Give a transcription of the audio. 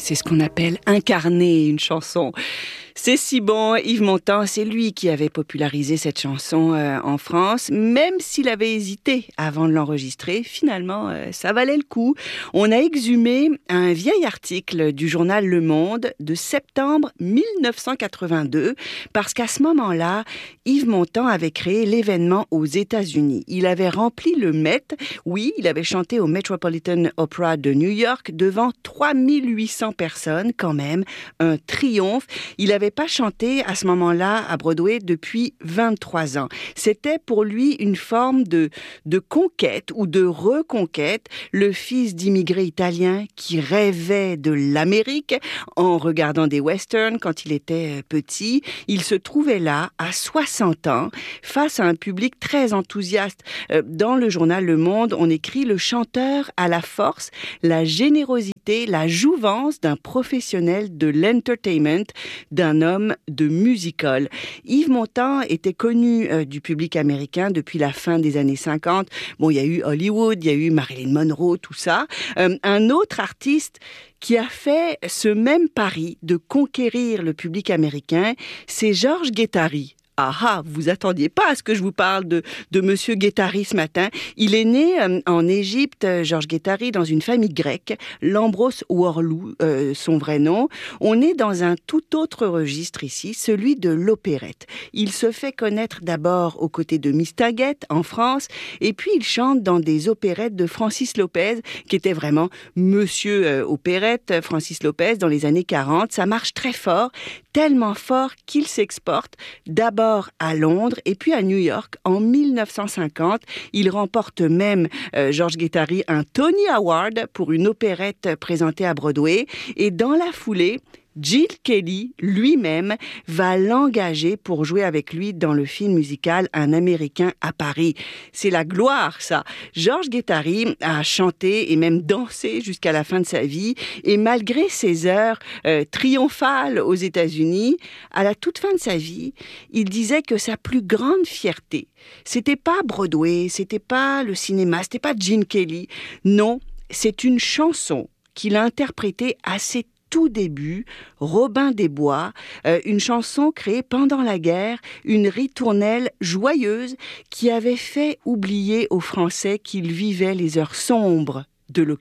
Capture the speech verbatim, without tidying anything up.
C'est ce qu'on appelle incarner une chanson. C'est si bon, Yves Montand, c'est lui qui avait popularisé cette chanson euh, en France, même s'il avait hésité avant de l'enregistrer. Finalement, euh, ça valait le coup. On a exhumé un vieil article du journal Le Monde de septembre mille neuf cent quatre-vingt-deux, parce qu'à ce moment-là, Yves Montand avait créé l'événement aux États-Unis. Il avait rempli le Met. Oui, il avait chanté au Metropolitan Opera de New York devant trois mille huit cents personnes, quand même, un triomphe. Il avait pas chanté à ce moment-là à Broadway depuis vingt-trois ans. C'était pour lui une forme de, de conquête ou de reconquête. Le fils d'immigrés italiens qui rêvait de l'Amérique en regardant des westerns quand il était petit. Il se trouvait là, à soixante ans, face à un public très enthousiaste. Dans le journal Le Monde, on écrit « Le chanteur a la force, la générosité, la jouvence d'un professionnel de l'entertainment, d'un homme de musical ». Yves Montand était connu euh, du public américain depuis la fin des années cinquante. Bon, il y a eu Hollywood, il y a eu Marilyn Monroe, tout ça. Euh, un autre artiste qui a fait ce même pari de conquérir le public américain, c'est Georges Guettari. Ah ah, vous attendiez pas à ce que je vous parle de, de Monsieur Guettari ce matin. Il est né euh, en Égypte, Georges Guettari, dans une famille grecque, Lambros Worlou, euh, son vrai nom. On est dans un tout autre registre ici, celui de l'opérette. Il se fait connaître d'abord aux côtés de Mistinguett en France, et puis il chante dans des opérettes de Francis Lopez, qui était vraiment Monsieur euh, Opérette, Francis Lopez, dans les années quarante. Ça marche très fort, tellement fort qu'il s'exporte d'abord à Londres et puis à New York en mille neuf cent cinquante. Il remporte même, euh, Georges Guettari, un Tony Award pour une opérette présentée à Broadway. Et dans la foulée, Gene Kelly, lui-même, va l'engager pour jouer avec lui dans le film musical Un Américain à Paris. C'est la gloire, ça. Georges Guettari a chanté et même dansé jusqu'à la fin de sa vie. Et malgré ses heures euh, triomphales aux États-Unis, à la toute fin de sa vie, il disait que sa plus grande fierté, c'était pas Broadway, c'était pas le cinéma, c'était pas Gene Kelly. Non, c'est une chanson qu'il a interprétée à ses tout début, Robin des Bois, euh, une chanson créée pendant la guerre, une ritournelle joyeuse qui avait fait oublier aux Français qu'ils vivaient les heures sombres de l'occupation.